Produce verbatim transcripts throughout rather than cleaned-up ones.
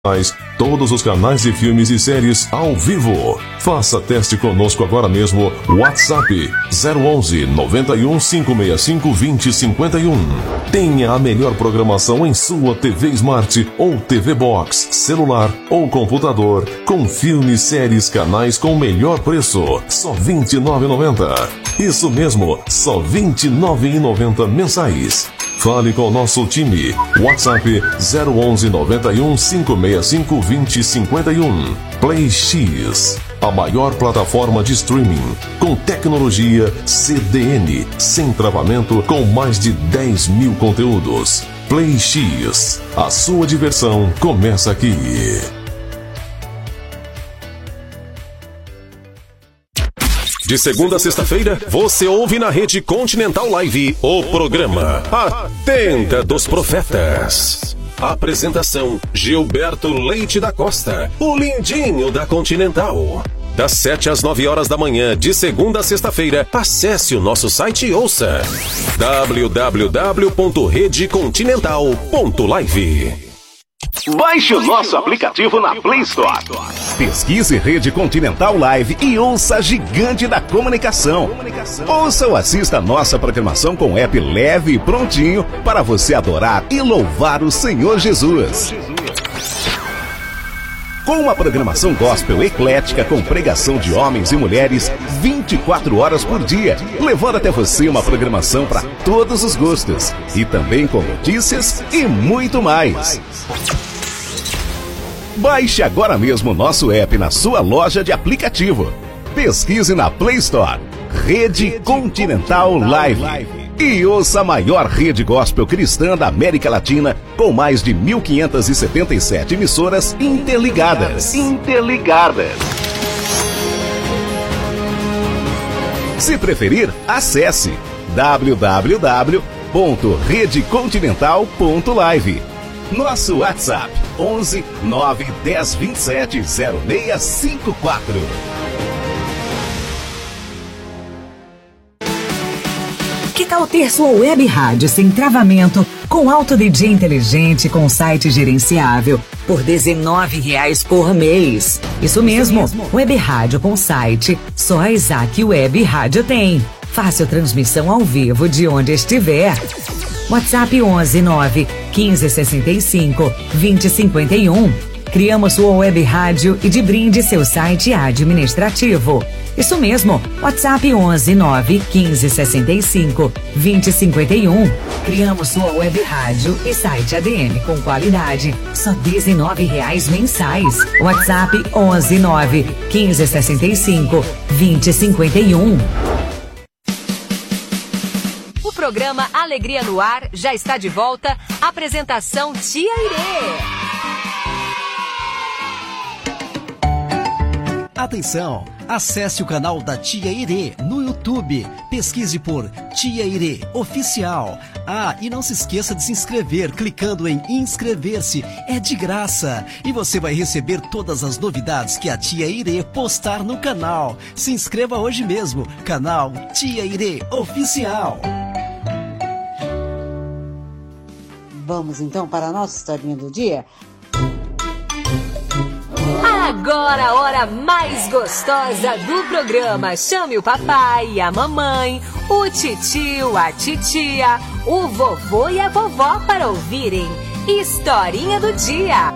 Todos os canais de filmes e séries ao vivo. Faça teste conosco agora mesmo. WhatsApp zero onze, noventa e um, cinco seis cinco, vinte, cinquenta e um. Tenha a melhor programação em sua T V Smart ou T V Box, celular ou computador, com filmes, séries, canais com melhor preço. Só vinte e nove reais e noventa centavos. Isso mesmo, só vinte e nove reais e noventa centavos mensais. Fale com o nosso time. WhatsApp zero onze, noventa e um, cinco seis cinco, vinte, cinquenta e um. Play X, a maior plataforma de streaming, com tecnologia C D N, sem travamento, com mais de dez mil conteúdos. Play X, a sua diversão começa aqui. De segunda a sexta-feira, você ouve na Rede Continental Live o programa A Tenda dos Profetas. Apresentação: Gilberto Leite da Costa, o lindinho da Continental. Das sete às nove horas da manhã, de segunda a sexta-feira, acesse o nosso site e ouça w w w ponto rede continental ponto live. Baixe o nosso aplicativo na Play Store. Pesquise Rede Continental Live e ouça a gigante da comunicação. Ouça ou assista a nossa programação com app leve e prontinho para você adorar e louvar o Senhor Jesus. Com uma programação gospel eclética com pregação de homens e mulheres vinte e quatro horas por dia, levando até você uma programação para todos os gostos. E também com notícias e muito mais. Baixe agora mesmo o nosso app na sua loja de aplicativo. Pesquise na Play Store Rede Continental Live e ouça a maior rede gospel cristã da América Latina, com mais de mil quinhentas e setenta e sete emissoras interligadas. Interligadas. Se preferir, acesse w w w ponto rede continental ponto live. Nosso WhatsApp onze, nove, dez, vinte e sete, zero seis cinco quatro. Que tal ter sua web rádio sem travamento, com alto D J inteligente, com site gerenciável, por dezenove reais por mês? Isso mesmo, web rádio com site, só a Isaac Web Rádio tem. Fácil transmissão ao vivo de onde estiver. WhatsApp onze, nove, quinze, sessenta e cinco, vinte, cinquenta e um. Criamos sua web rádio e de brinde seu site administrativo. Isso mesmo, WhatsApp onze, nove, quinze, sessenta e cinco, vinte, cinquenta e um. Criamos sua web rádio e site A D M com qualidade, só dezenove reais mensais. WhatsApp onze, nove, quinze, sessenta e cinco, vinte, cinquenta e um. O programa Alegria no Ar já está de volta. Apresentação Tia Irê. Atenção! Acesse o canal da Tia Irê no YouTube. Pesquise por Tia Irê Oficial. Ah, e não se esqueça de se inscrever clicando em inscrever-se. É de graça. E você vai receber todas as novidades que a Tia Irê postar no canal. Se inscreva hoje mesmo. Canal Tia Irê Oficial. Vamos então para a nossa historinha do dia? Agora a hora mais gostosa do programa. Chame o papai, a mamãe, o titio, a titia, o vovô e a vovó para ouvirem Historinha do Dia.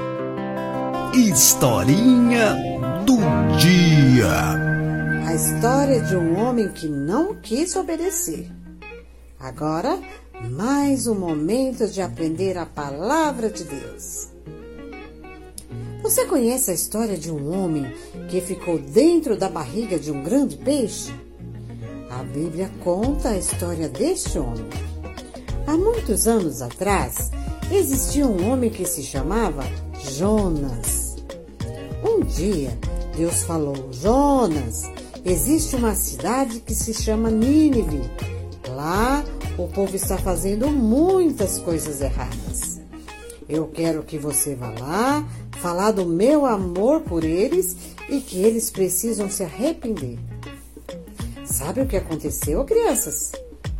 Historinha do Dia. A história de um homem que não quis obedecer. Agora, mais um momento de aprender a palavra de Deus. Você conhece a história de um homem que ficou dentro da barriga de um grande peixe? A Bíblia conta a história deste homem. Há muitos anos atrás, existia um homem que se chamava Jonas. Um dia, Deus falou: Jonas, existe uma cidade que se chama Nínive. Lá, o povo está fazendo muitas coisas erradas. Eu quero que você vá lá, falar do meu amor por eles e que eles precisam se arrepender. Sabe o que aconteceu, crianças?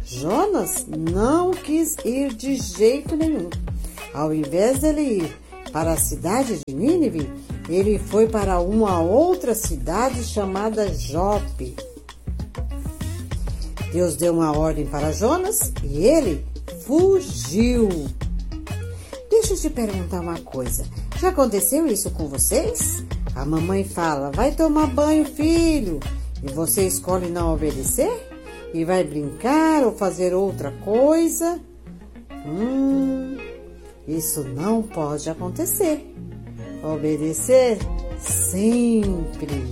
Jonas não quis ir de jeito nenhum. Ao invés dele ir para a cidade de Nínive, ele foi para uma outra cidade chamada Jope. Deus deu uma ordem para Jonas e ele fugiu. Deixa eu te perguntar uma coisa. Já aconteceu isso com vocês? A mamãe fala, vai tomar banho, filho. E você escolhe não obedecer? E vai brincar ou fazer outra coisa? Hum, isso não pode acontecer. Obedecer sempre.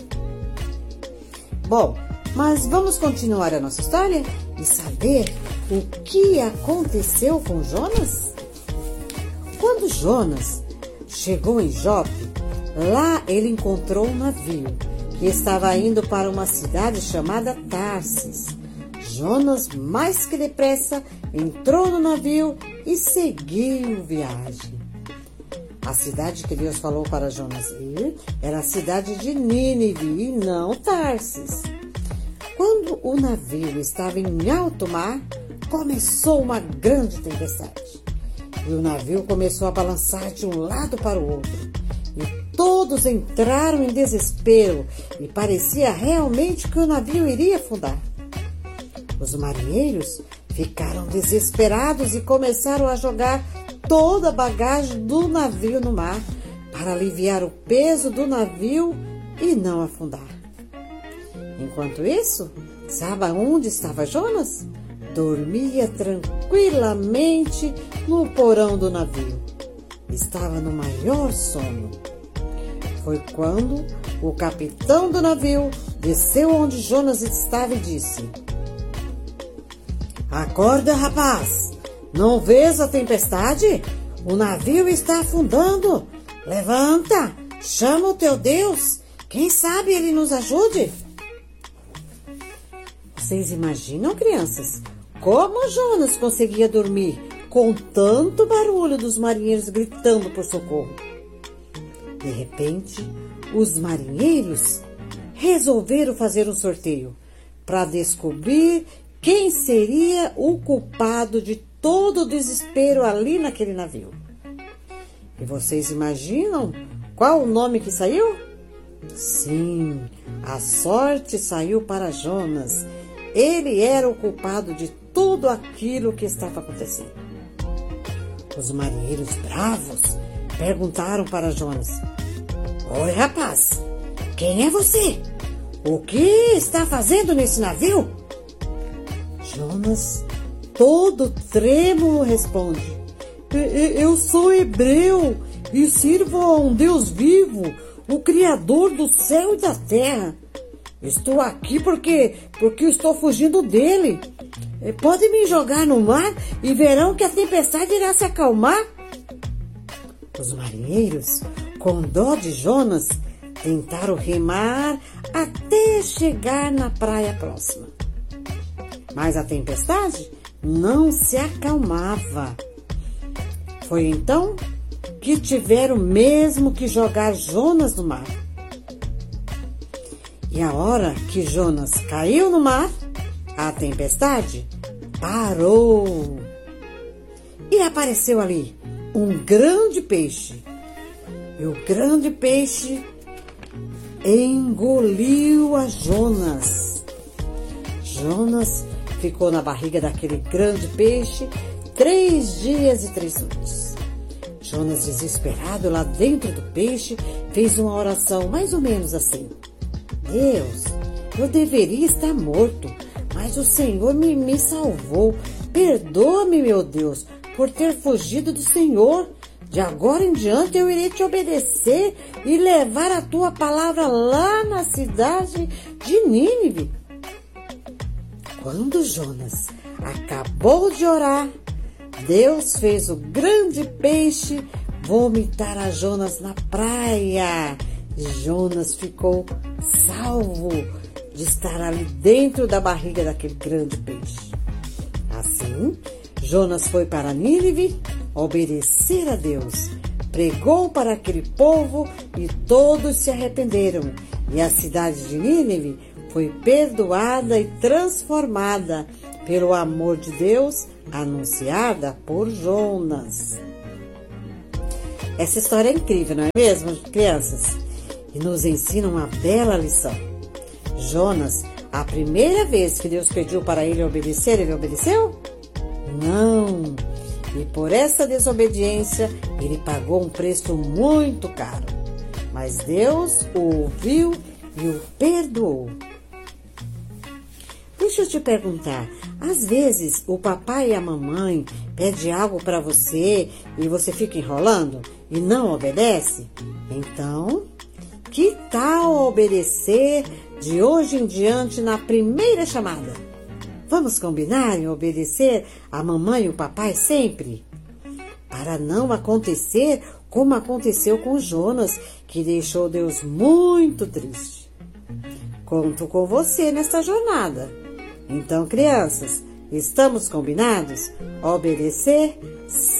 Bom, mas vamos continuar a nossa história e saber o que aconteceu com Jonas? Quando Jonas chegou em Jope, lá ele encontrou um navio que estava indo para uma cidade chamada Tarsis. Jonas, mais que depressa, entrou no navio e seguiu viagem. A cidade que Deus falou para Jonas ir era a cidade de Nínive e não Tarsis. Quando o navio estava em alto mar, começou uma grande tempestade. E o navio começou a balançar de um lado para o outro. E todos entraram em desespero e parecia realmente que o navio iria afundar. Os marinheiros ficaram desesperados e começaram a jogar toda a bagagem do navio no mar para aliviar o peso do navio e não afundar. Enquanto isso, sabe onde estava Jonas? Dormia tranquilamente no porão do navio. Estava no maior sono. Foi quando o capitão do navio desceu onde Jonas estava e disse: Acorda, rapaz! Não vês a tempestade? O navio está afundando. Levanta! Chama o teu Deus. Quem sabe ele nos ajude? Vocês imaginam, crianças, como Jonas conseguia dormir com tanto barulho dos marinheiros gritando por socorro? De repente, os marinheiros resolveram fazer um sorteio para descobrir quem seria o culpado de todo o desespero ali naquele navio. E vocês imaginam qual o nome que saiu? Sim, a sorte saiu para Jonas. Ele era o culpado de tudo aquilo que estava acontecendo. Os marinheiros bravos perguntaram para Jonas: Oi, rapaz, quem é você? O que está fazendo nesse navio? Jonas, todo trêmulo, responde: Eu sou hebreu e sirvo a um Deus vivo, o Criador do céu e da terra. Estou aqui porque, porque estou fugindo dele. Pode me jogar no mar e verão que a tempestade irá se acalmar. Os marinheiros, com dó de Jonas, tentaram remar até chegar na praia próxima. Mas a tempestade não se acalmava. Foi então que tiveram mesmo que jogar Jonas no mar. E a hora que Jonas caiu no mar, a tempestade parou. E apareceu ali um grande peixe. E o grande peixe engoliu a Jonas. Jonas ficou na barriga daquele grande peixe três dias e três noites. Jonas, desesperado lá dentro do peixe, fez uma oração mais ou menos assim: Deus, eu deveria estar morto, mas o Senhor me, me salvou. Perdoa-me, meu Deus, por ter fugido do Senhor. De agora em diante eu irei te obedecer e levar a tua palavra lá na cidade de Nínive. Quando Jonas acabou de orar, Deus fez o grande peixe vomitar a Jonas na praia. Jonas ficou salvo de estar ali dentro da barriga daquele grande peixe. Assim, Jonas foi para Nínive obedecer a Deus, pregou para aquele povo e todos se arrependeram. E a cidade de Nínive foi perdoada e transformada pelo amor de Deus, anunciada por Jonas. Essa história é incrível, não é mesmo, crianças? E nos ensina uma bela lição. Jonas, a primeira vez que Deus pediu para ele obedecer, ele obedeceu? Não. E por essa desobediência, ele pagou um preço muito caro. Mas Deus o ouviu e o perdoou. Deixa eu te perguntar, às vezes o papai e a mamãe pedem algo para você e você fica enrolando e não obedece? Então, que tal obedecer de hoje em diante na primeira chamada? Vamos combinar em obedecer a mamãe e o papai sempre? Para não acontecer como aconteceu com Jonas, que deixou Deus muito triste. Conto com você nesta jornada. Então, crianças, estamos combinados? Obedecer